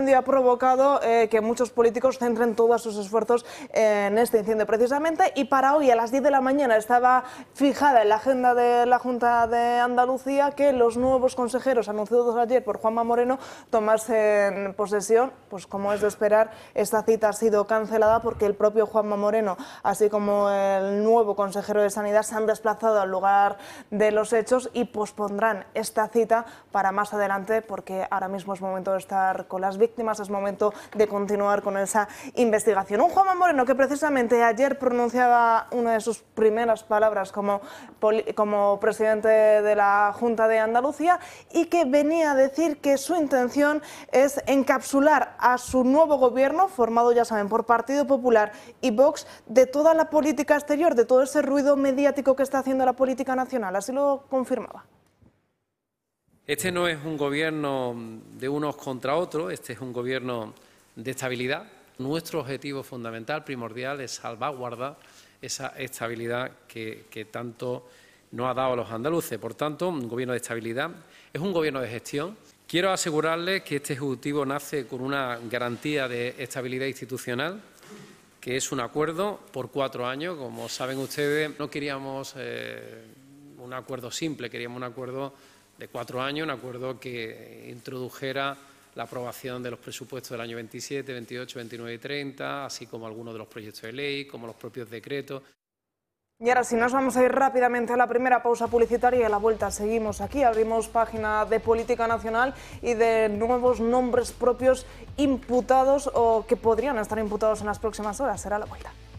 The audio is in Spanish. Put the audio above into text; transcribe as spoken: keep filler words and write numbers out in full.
incendio ha provocado eh, que muchos políticos centren todos sus esfuerzos en este incendio precisamente, y para hoy a las diez de la mañana estaba fijada en la agenda de la Junta de Andalucía que los nuevos consejeros anunciados ayer por Juanma Moreno tomasen posesión. Pues como es de esperar, esta cita ha sido cancelada porque el propio Juanma Moreno, así como el nuevo consejero de Sanidad, se han desplazado al lugar de los hechos y pospondrán esta cita para más adelante, porque ahora mismo es momento de estar con las víctimas, es momento de continuar con esa investigación. Un Juanma Moreno que precisamente ayer pronunciaba una de sus primeras palabras como, como presidente de la Junta de Andalucía y que venía a decir que su intención es encapsular a su nuevo gobierno, formado, ya saben, por Partido Popular y Vox, de toda la política exterior, de todo ese ruido mediático que está haciendo la política nacional. Así lo confirmaba. Este no es un gobierno de unos contra otros, este es un gobierno de estabilidad. Nuestro objetivo fundamental, primordial, es salvaguardar esa estabilidad que, que tanto nos ha dado a los andaluces. Por tanto, un gobierno de estabilidad es un gobierno de gestión. Quiero asegurarles que este Ejecutivo nace con una garantía de estabilidad institucional, que es un acuerdo por cuatro años. Como saben ustedes, no queríamos eh, un acuerdo simple, queríamos un acuerdo de cuatro años, un acuerdo que introdujera la aprobación de los presupuestos del año veintisiete, veintiocho, veintinueve y treinta, así como algunos de los proyectos de ley, como los propios decretos. Y ahora sí, nos vamos a ir rápidamente a la primera pausa publicitaria y a la vuelta seguimos aquí. Abrimos página de política nacional y de nuevos nombres propios imputados o que podrían estar imputados en las próximas horas. Será la vuelta.